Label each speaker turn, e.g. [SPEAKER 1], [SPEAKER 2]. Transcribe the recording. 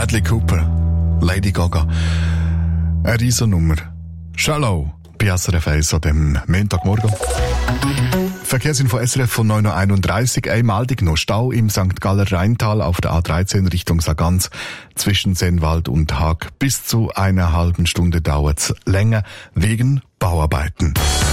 [SPEAKER 1] Bradley Cooper, Lady Gaga. Eine Riesennummer. Shallow bei SRF 1 an dem Montagmorgen. Verkehrsinfo SRF von 9.31 Uhr. Eine Meldung noch. Stau im St. Galler Rheintal auf der A13 Richtung Sargans zwischen Sennwald und Haag. Bis zu einer halben Stunde dauert's länger wegen Bauarbeiten.